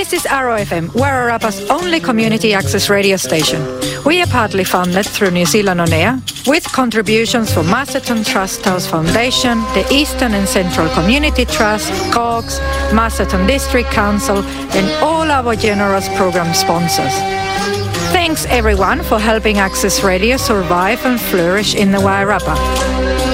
This is Arrow FM, Wairarapa's only community access radio station. We are partly funded through New Zealand On Air, with contributions from Masterton Trust House Foundation, the Eastern and Central Community Trust, COGS, Masterton District Council, and all our generous program sponsors. Thanks everyone for helping Access Radio survive and flourish in the Wairarapa.